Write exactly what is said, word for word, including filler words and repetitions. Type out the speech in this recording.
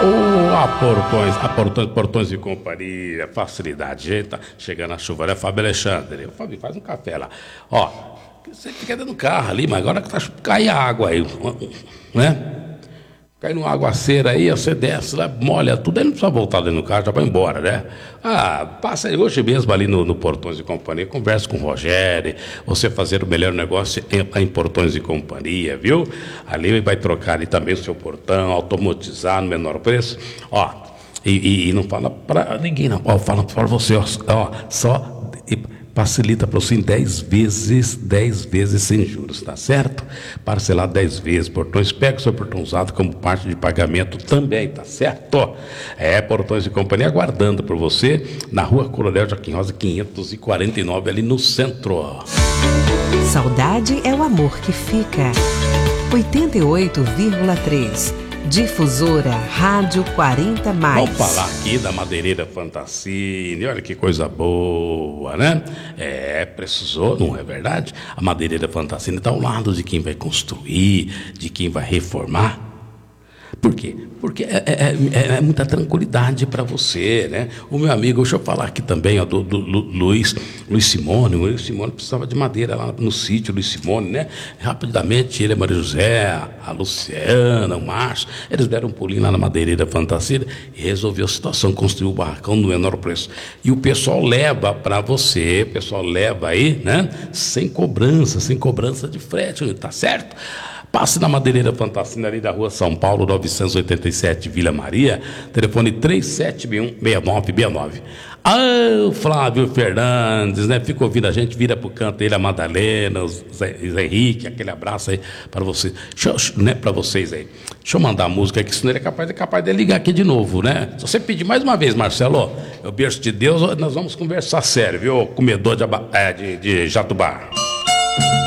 Oh, a Portões, a Portões, Portões e Companhia, facilidade, gente, tá chegando a chuva, né, Fábio Alexandre? Fábio, faz um café lá. Ó, você fica dentro do carro ali, mas agora que tá, cai a água aí, né? Cai numa aguaceira aí, você desce lá, molha tudo, aí não precisa voltar dentro do carro, já vai embora, né? Ah, passa aí hoje mesmo ali no, no Portões e Companhia, conversa com o Rogério, você fazer o melhor negócio em, em Portões e Companhia, viu? Ali vai trocar ali também o seu portão, automatizar no menor preço, ó, e, e, e não fala para ninguém não, ó, fala para você, ó, ó só... E, facilita para você em dez vezes, dez vezes sem juros, tá certo? Parcelar dez vezes, Portões, pega o seu portão usado como parte de pagamento também, tá certo? É, Portões e Companhia aguardando por você na Rua Coronel Joaquim Rosa, quinhentos e quarenta e nove, ali no centro. Saudade é o amor que fica. oitenta e oito vírgula três Difusora Rádio quarenta mais. Vamos falar aqui da Madeireira Fantassini, olha que coisa boa, né? É, precisou, não é verdade? A Madeireira Fantassini está ao lado de quem vai construir, de quem vai reformar. Por quê? Porque é, é, é, é muita tranquilidade para você, né? O meu amigo, deixa eu falar aqui também, ó, do, do, do Luiz, Luiz Simone. O Luiz Simone precisava de madeira lá no sítio, Luiz Simone, né? Rapidamente, ele, a Maria José, a Luciana, o Márcio, eles deram um pulinho lá na Madeireira Fantasia e resolveu a situação, construiu o barracão no menor preço. E o pessoal leva para você, o pessoal leva aí, né? Sem cobrança, sem cobrança de frete, tá certo? Passe na Madeireira Fantassina, ali da Rua São Paulo, novecentos e oitenta e sete, Vila Maria, telefone três sete um, seis nove seis nove. Ah, o Flávio Fernandes, né? Fica ouvindo a gente, vira pro canto ele, a Madalena, o Zé, Zé Henrique, aquele abraço aí para vocês, né? Para vocês aí. Deixa eu mandar a música aqui, senão ele é capaz, é capaz de ligar aqui de novo, né? Se você pedir mais uma vez, Marcelo, eu berço de Deus, nós vamos conversar sério, viu? Comedor de, aba, é, de, de Jatubá.